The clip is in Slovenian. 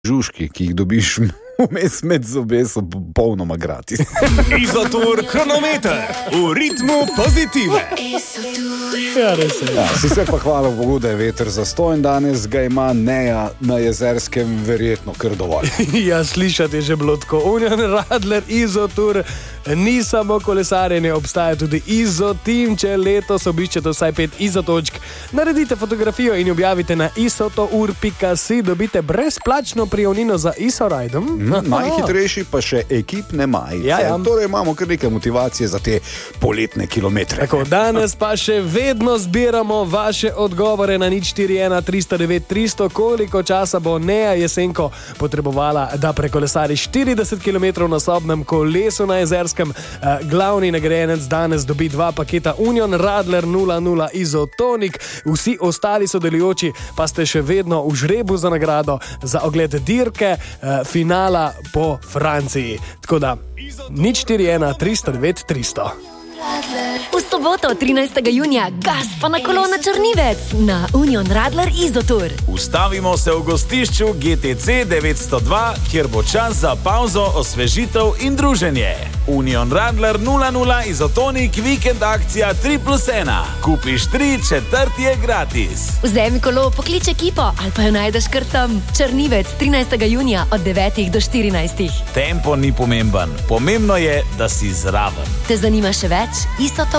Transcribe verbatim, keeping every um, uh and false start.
žužki, ki jih dobiš vmes med zobe, so popolnoma gratis. Izotur kronometer v ritmu pozitive. Ja, res je. Ja, sicer pa hvala Bogu, da je veter zastojen, danes ga ima Neja na Jezerskem verjetno kar dovolj. Ja, slišati je že bilo tako. Union Radler, Izotur, ni samo kolesarjenje, obstaja tudi Izotim. Če letos obiščete vsaj pet izotočk, naredite fotografijo in objavite na isotour pika si, dobite brezplačno prijavnino za isorajdom. Mm, najhitrejši pa še ekipne majice. Ja, ja. Torej imamo kar nekaj motivacije za te poletne kilometre. Tako, danes pa še vedno zbiramo vaše odgovore na nič štiri ena tristo devet tristo. Koliko časa bo Neja Jesenko potrebovala, da prekolesari štirideset kilometrov na sobnem kolesu na Jezerskem? Uh, glavni nagrajenec danes dobi dva paketa Union Radler nula nula Izotonik. Vsi ostali sodelujoči pa ste še vedno v žrebu za nagrado za ogled dirke uh, finala po Franciji. Tako da, nič štiri ena tristo devet tristo. V soboto, trinajstega junija, gas pa na kolo na Črnivec na Union Radler Izotur. Ustavimo se v gostišču G T C devetsto dva, kjer bo čas za pauzo, osvežitev in druženje. Union Radler nula nula Izotonik, vikend akcija tri plus ena. Kupiš tri, četrti je gratis. Vzemi kolo, poklič ekipo ali pa jo najdeš kar tam. Črnivec, trinajstega junija od devetih do štirinajstih. Tempo ni pomemben, pomembno je, da si zraven. Te zanima še več? Isoto